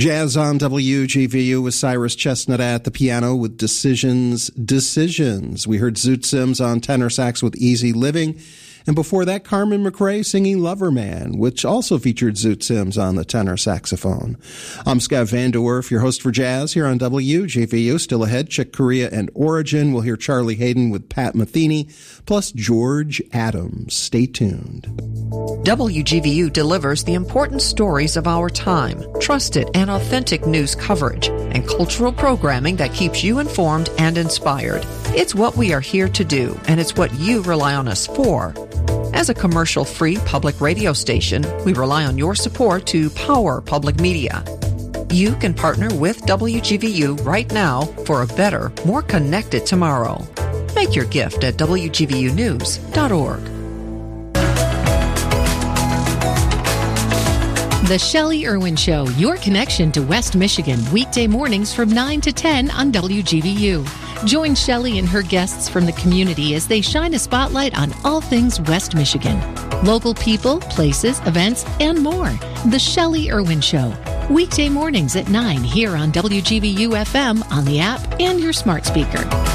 Jazz on WGVU with Cyrus Chestnut at the piano with Decisions. We heard Zoot Sims on tenor sax with Easy Living. And before that, Carmen McRae singing Lover Man, which also featured Zoot Sims on the tenor saxophone. I'm Scott Van Der Werf, your host for Jazz here on WGVU. Still ahead, Chick Corea and Origin. We'll hear Charlie Hayden with Pat Metheny, plus George Adams. Stay tuned. WGVU delivers the important stories of our time, trusted and authentic news coverage, and cultural programming that keeps you informed and inspired. It's what we are here to do, and it's what you rely on us for. As a commercial-free public radio station, we rely on your support to power public media. You can partner with WGVU right now for a better, more connected tomorrow. Make your gift at WGVUnews.org. The Shelley Irwin Show, your connection to West Michigan, weekday mornings from 9 to 10 on WGVU. Join Shelley and her guests from the community as they shine a spotlight on all things West Michigan. Local people, places, events, and more. The Shelley Irwin Show, weekday mornings at 9 here on WGVU FM, on the app, and your smart speaker.